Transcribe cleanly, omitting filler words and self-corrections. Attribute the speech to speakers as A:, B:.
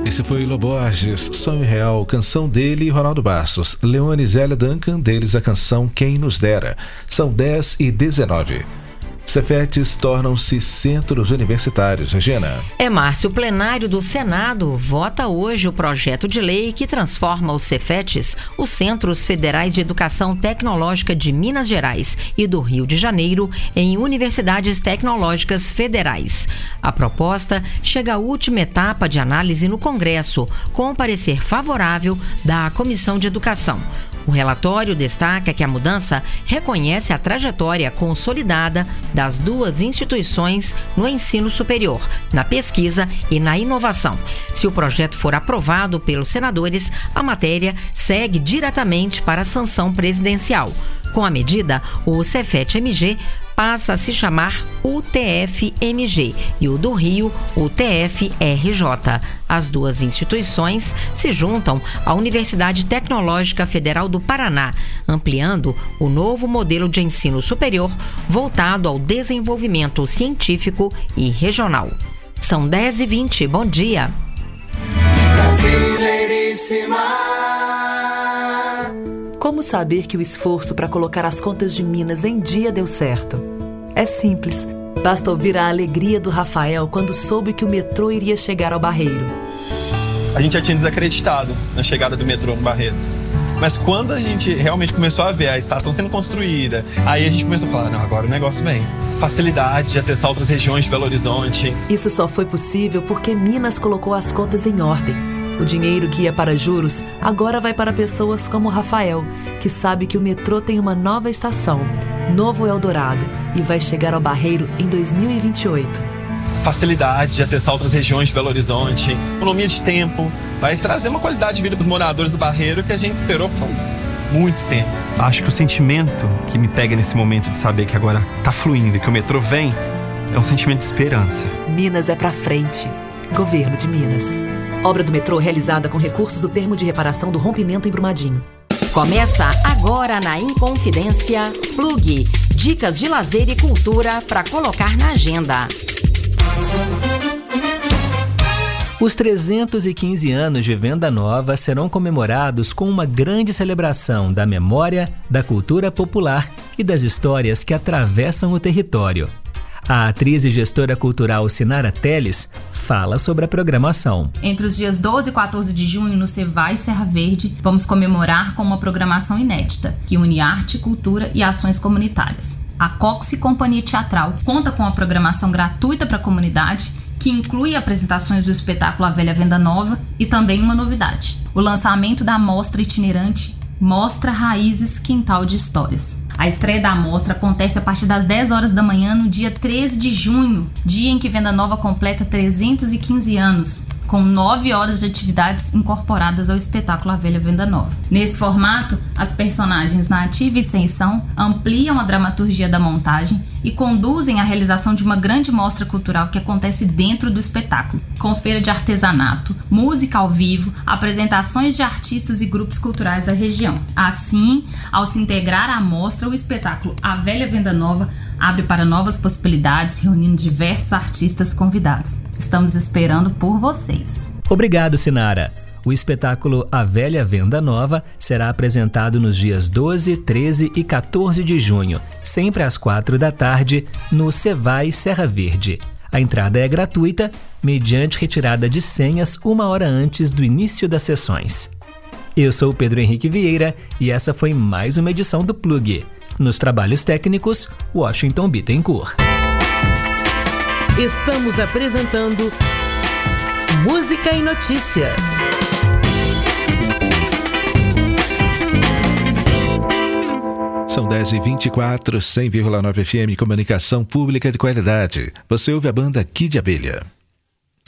A: Esse foi Lo Borges, Sonho Real, canção dele e Ronaldo Bastos. Leone e Zélia Duncan, deles a canção Quem Nos Dera. São 10h19. Cefetes tornam-se centros universitários. Regina.
B: Márcio, o plenário do Senado vota hoje o projeto de lei que transforma os Cefetes, os Centros Federais de Educação Tecnológica de Minas Gerais e do Rio de Janeiro, em universidades tecnológicas federais. A proposta chega à última etapa de análise no Congresso, com o parecer favorável da Comissão de Educação. O relatório destaca que a mudança reconhece a trajetória consolidada das duas instituições no ensino superior, na pesquisa e na inovação. Se o projeto for aprovado pelos senadores, a matéria segue diretamente para a sanção presidencial. Com a medida, o Cefet-MG passa a se chamar UTF-MG e o do Rio, UTF-RJ. As duas instituições se juntam à Universidade Tecnológica Federal do Paraná, ampliando o novo modelo de ensino superior voltado ao desenvolvimento científico e regional. São 10h20. Bom dia.
C: Brasileiríssima. Como saber que o esforço para colocar as contas de Minas em dia deu certo? É simples. Basta ouvir a alegria do Rafael quando soube que o metrô iria chegar ao Barreiro.
D: A gente já tinha desacreditado na chegada do metrô no Barreiro. Mas quando a gente realmente começou a ver a estação sendo construída, aí a gente começou a falar, não, agora o negócio vem. Facilidade de acessar outras regiões de Belo Horizonte.
C: Isso só foi possível porque Minas colocou as contas em ordem. O dinheiro que ia para juros agora vai para pessoas como o Rafael, que sabe que o metrô tem uma nova estação, Novo Eldorado, e vai chegar ao Barreiro em 2028.
D: Facilidade de acessar outras regiões de Belo Horizonte, economia de tempo, vai trazer uma qualidade de vida para os moradores do Barreiro que a gente esperou por muito tempo. Acho que o sentimento que me pega nesse momento de saber que agora tá fluindo e que o metrô vem é um sentimento de esperança.
C: Minas é pra frente. Governo de Minas. Obra do metrô realizada com recursos do termo de reparação do rompimento em Brumadinho.
B: Começa agora na Inconfidência Plug. Dicas de lazer e cultura para colocar na agenda.
E: Os 315 anos de Venda Nova serão comemorados com uma grande celebração da memória, da cultura popular e das histórias que atravessam o território. A atriz e gestora cultural Sinara Teles fala sobre a programação.
F: Entre os dias 12 e 14 de junho, no Cevai Serra Verde, vamos comemorar com uma programação inédita, que une arte, cultura e ações comunitárias. A Coxi Companhia Teatral conta com a programação gratuita para a comunidade, que inclui apresentações do espetáculo A Velha Venda Nova e também uma novidade: o lançamento da mostra itinerante Mostra Raízes Quintal de Histórias. A estreia da mostra acontece a partir das 10 horas da manhã no dia 13 de junho, dia em que Venda Nova completa 315 anos, com 9 horas de atividades incorporadas ao espetáculo A Velha Venda Nova. Nesse formato, as personagens na ativa e ascensão ampliam a dramaturgia da montagem e conduzem à realização de uma grande mostra cultural que acontece dentro do espetáculo, com feira de artesanato, música ao vivo, apresentações de artistas e grupos culturais da região. Assim, ao se integrar à mostra, o espetáculo A Velha Venda Nova abre para novas possibilidades, reunindo diversos artistas convidados. Estamos esperando por vocês.
E: Obrigado, Sinara. O espetáculo A Velha Venda Nova será apresentado nos dias 12, 13 e 14 de junho, sempre às 4 da tarde, no Cevai Serra Verde. A entrada é gratuita, mediante retirada de senhas 1 hora antes do início das sessões. Eu sou o Pedro Henrique Vieira e essa foi mais uma edição do Plug. Nos trabalhos técnicos, Washington Bittencourt.
G: Estamos apresentando Música e Notícia.
A: São 10h24, 100,9 FM, comunicação pública de qualidade. Você ouve a banda Kid Abelha.